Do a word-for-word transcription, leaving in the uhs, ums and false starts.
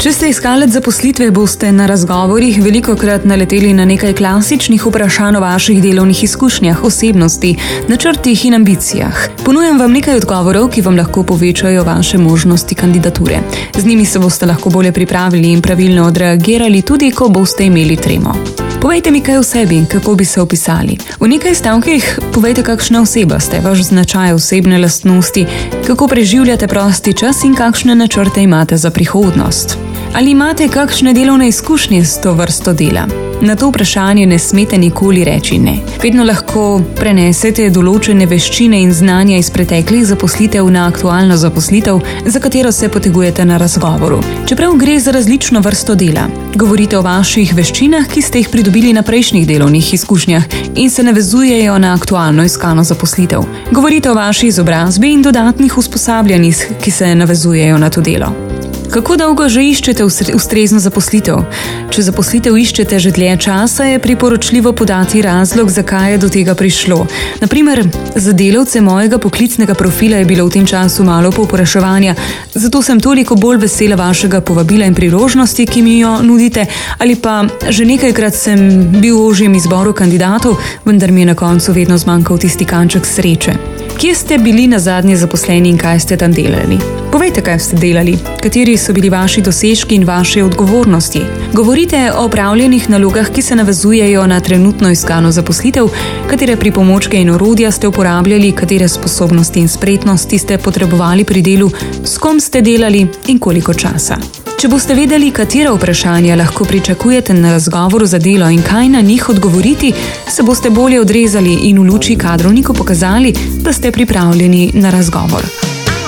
Če ste iskalec zaposlitve, boste na razgovorih velikokrat naleteli na nekaj klasičnih vprašanj o vaših delovnih izkušnjah, osebnosti, načrtih in ambicijah. Ponujam vam nekaj odgovorov, ki vam lahko povečajo vaše možnosti kandidature. Z njimi se boste lahko bolje pripravili in pravilno odreagirali, tudi ko boste imeli tremo. Povejte mi kaj o sebi, kako bi se opisali. V nekaj stavkih povejte, kakšna oseba ste, vaš značaj, osebne lastnosti, kako preživljate prosti čas in kakšne načrte imate za prihodnost. Ali imate kakšne delovne izkušnje s to vrsto dela? Na to vprašanje ne smete nikoli reči ne. Vedno lahko prenesete določene veščine in znanja iz preteklih zaposlitev na aktualno zaposlitev, za katero se potegujete na razgovoru. Čeprav gre za različno vrsto dela, govorite o vaših veščinah, ki ste jih pridobili na prejšnjih delovnih izkušnjah in se navezujejo na aktualno iskano zaposlitev. Govorite o vaši izobrazbi in dodatnih usposabljanjih, ki se navezujejo na to delo. Kako dolgo že iščete ustrezno zaposlitev? Če zaposlitev iščete že dlje časa, je priporočljivo podati razlog, zakaj je do tega prišlo. Na primer, za delavce mojega poklicnega profila je bilo v tem času malo povpraševanja, zato sem toliko bolj vesela vašega povabila in priložnosti, ki mi jo nudite, ali pa že nekajkrat sem bil v ožjem izboru kandidatov, vendar mi je na koncu vedno zmanjkal tisti kanček sreče. Kje ste bili nazadnje zaposleni in kaj ste tam delali? Povejte, kaj ste delali, kateri so bili vaši dosežki in vaše odgovornosti. Govorite o opravljenih nalogah, ki se navezujejo na trenutno iskano zaposlitev, katere pripomočke in orodja ste uporabljali, katere sposobnosti in spretnosti ste potrebovali pri delu, s kom ste delali in koliko časa. Če boste vedeli, katera vprašanja lahko pričakujete na razgovoru za delo in kaj na njih odgovoriti, se boste bolje odrezali in v luči kadrovniku pokazali, da ste pripravljeni na razgovor.